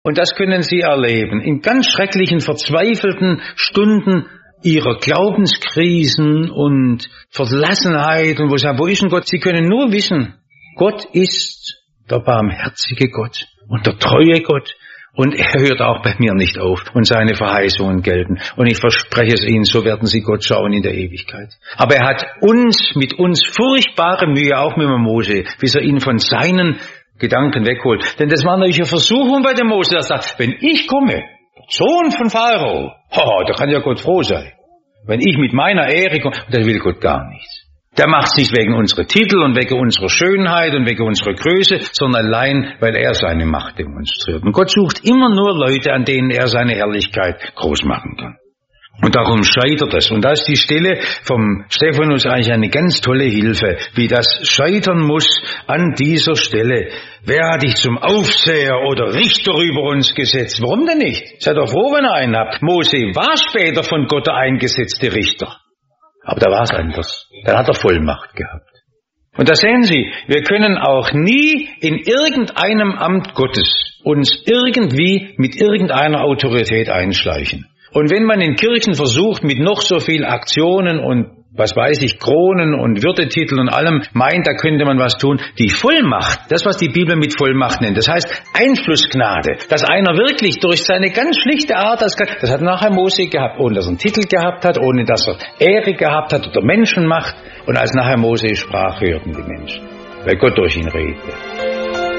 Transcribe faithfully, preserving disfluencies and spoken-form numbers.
Und das können Sie erleben in ganz schrecklichen, verzweifelten Stunden ihrer Glaubenskrisen und Verlassenheit und wo Sie sagen, wo ist denn Gott? Sie können nur wissen, Gott ist der barmherzige Gott und der treue Gott. Und er hört auch bei mir nicht auf und seine Verheißungen gelten. Und ich verspreche es Ihnen, so werden Sie Gott schauen in der Ewigkeit. Aber er hat uns, mit uns furchtbare Mühe, auch mit dem Mose, bis er ihn von seinen Gedanken wegholt. Denn das war natürlich eine Versuchung bei dem Mose, der sagt, wenn ich komme, Sohn von Pharao, oh, da kann ja Gott froh sein. Wenn ich mit meiner Ehre komme, das will Gott gar nichts. Der macht es nicht wegen unserer Titel und wegen unserer Schönheit und wegen unserer Größe, sondern allein, weil er seine Macht demonstriert. Und Gott sucht immer nur Leute, an denen er seine Herrlichkeit groß machen kann. Und darum scheitert es. Und da ist die Stelle vom Stephanus eigentlich eine ganz tolle Hilfe, wie das scheitern muss an dieser Stelle. Wer hat dich zum Aufseher oder Richter über uns gesetzt? Warum denn nicht? Seid doch froh, wenn ihr einen habt. Mose war später von Gott der eingesetzte Richter. Aber da war es anders. Da hat er Vollmacht gehabt. Und da sehen Sie, wir können auch nie in irgendeinem Amt Gottes uns irgendwie mit irgendeiner Autorität einschleichen. Und wenn man in Kirchen versucht, mit noch so viel Aktionen und, was weiß ich, Kronen und Würdetitel und allem meint, da könnte man was tun, die Vollmacht, das, was die Bibel mit Vollmacht nennt, das heißt Einflussgnade, dass einer wirklich durch seine ganz schlichte Art, das, das hat nachher Mose gehabt, ohne dass er einen Titel gehabt hat, ohne dass er Ehre gehabt hat oder Menschenmacht. Und als nachher Mose sprach, hörten die Menschen, weil Gott durch ihn redete.